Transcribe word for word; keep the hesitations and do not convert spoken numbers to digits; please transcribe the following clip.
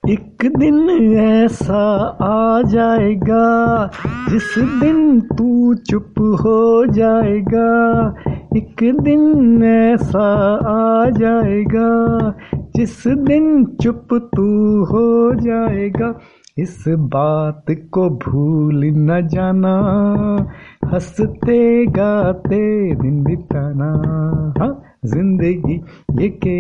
एक दिन ऐसा आ जाएगा जिस दिन तू चुप हो जाएगा। एक दिन ऐसा आ जाएगा जिस दिन चुप तू हो जाएगा। इस बात को भूल न जाना, हंसते गाते दिन बिताना। हाँ, जिंदगी ये के